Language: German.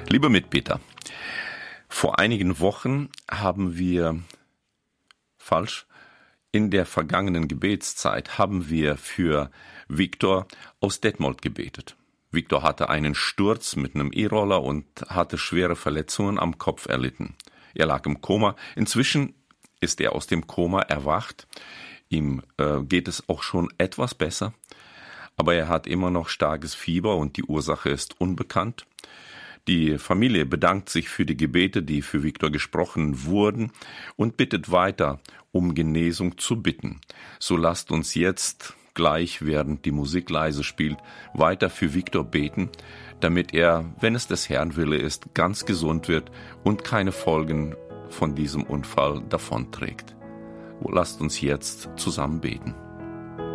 Lieber Mitbeter, vor einigen Wochen in der vergangenen Gebetszeit haben wir für Viktor aus Detmold gebetet. Viktor hatte einen Sturz mit einem E-Roller und hatte schwere Verletzungen am Kopf erlitten. Er lag im Koma. Inzwischen ist er aus dem Koma erwacht. Ihm geht es auch schon etwas besser, aber er hat immer noch starkes Fieber und die Ursache ist unbekannt. Die Familie bedankt sich für die Gebete, die für Viktor gesprochen wurden, und bittet weiter, um Genesung zu bitten. So lasst uns jetzt gleich, während die Musik leise spielt, weiter für Viktor beten, damit er, wenn es des Herrn Wille ist, ganz gesund wird und keine Folgen von diesem Unfall davonträgt. Lasst uns jetzt zusammen beten.